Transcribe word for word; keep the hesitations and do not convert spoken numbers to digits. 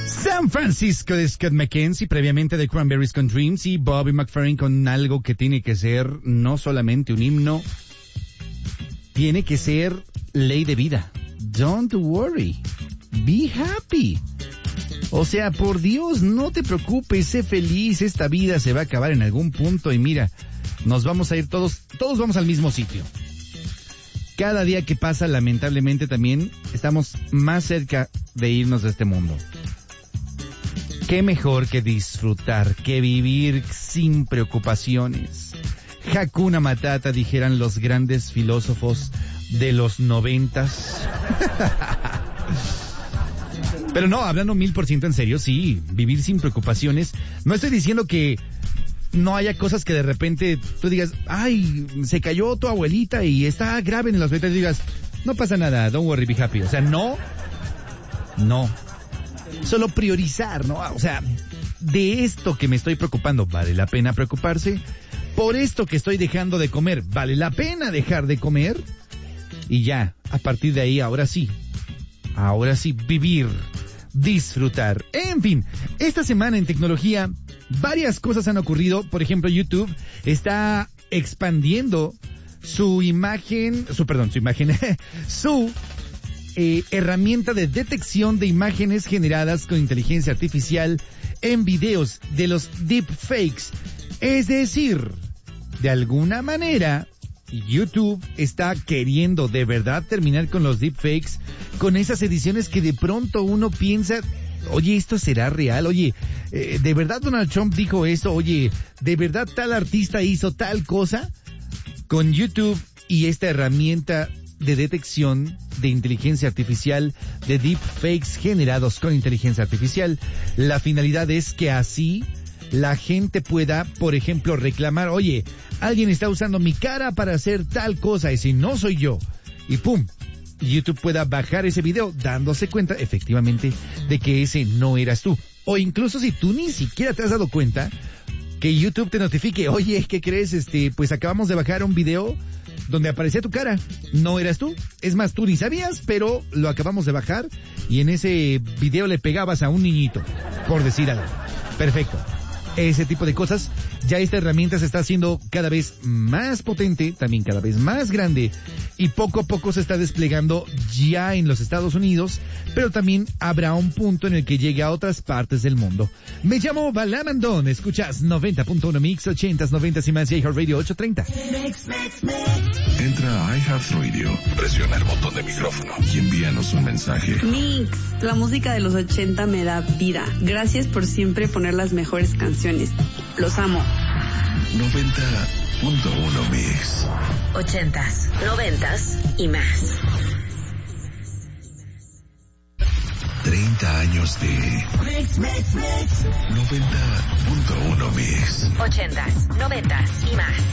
San Francisco de Scott McKenzie, previamente de Cranberries con Dreams, y Bobby McFerrin con algo que tiene que ser no solamente un himno, tiene que ser ley de vida. Don't worry, be happy. O sea, por Dios, no te preocupes, sé feliz, esta vida se va a acabar en algún punto y mira, nos vamos a ir todos, todos vamos al mismo sitio. Cada día que pasa, lamentablemente también estamos más cerca de irnos de este mundo. Qué mejor que disfrutar, que vivir sin preocupaciones. Hakuna Matata, dijeran los grandes filósofos de los noventas. Pero no, hablando mil por ciento en serio, sí, vivir sin preocupaciones. No estoy diciendo que no haya cosas que de repente tú digas, ay, se cayó tu abuelita y está grave en el hospital, y digas, no pasa nada, don't worry, be happy. O sea, no, no. Solo priorizar, ¿no? O sea, de esto que me estoy preocupando, ¿vale la pena preocuparse? Por esto que estoy dejando de comer, ¿vale la pena dejar de comer? Y ya, a partir de ahí, ahora sí, ahora sí, vivir, disfrutar. En fin, esta semana en tecnología, varias cosas han ocurrido. Por ejemplo, YouTube está expandiendo su imagen, su, perdón, su imagen, su eh, herramienta de detección de imágenes generadas con inteligencia artificial en videos de los deepfakes. Es decir, de alguna manera, YouTube está queriendo de verdad terminar con los deepfakes, con esas ediciones que de pronto uno piensa, oye, ¿esto será real? Oye, eh, ¿de verdad Donald Trump dijo esto? Oye, ¿de verdad tal artista hizo tal cosa? Con YouTube y esta herramienta de detección de inteligencia artificial de deepfakes generados con inteligencia artificial, la finalidad es que así la gente pueda, por ejemplo, reclamar, oye, alguien está usando mi cara para hacer tal cosa y si no soy yo, y pum, YouTube pueda bajar ese video dándose cuenta efectivamente de que ese no eras tú. O incluso si tú ni siquiera te has dado cuenta, que YouTube te notifique, oye, ¿qué crees? Este, pues acabamos de bajar un video donde aparecía tu cara, no eras tú. Es más, tú ni sabías, pero lo acabamos de bajar y en ese video le pegabas a un niñito, por decir algo. Perfecto. Ese tipo de cosas, ya esta herramienta se está haciendo cada vez más potente, también cada vez más grande, y poco a poco se está desplegando ya en los Estados Unidos, pero también habrá un punto en el que llegue a otras partes del mundo. Me llamo Balamandón, escuchas noventa punto uno Mix, ochentas, noventas y más, y iHeartRadio ocho treinta. Entra a iHeartRadio, presiona el botón de micrófono y envíanos un mensaje. Mix, la música de los ochenta me da vida. Gracias por siempre poner las mejores canciones. Los amo. noventa punto uno Mix. Ochentas, noventas y más. treinta años de Mix, mix, mix. noventa punto uno Mix. Ochentas, noventas y más.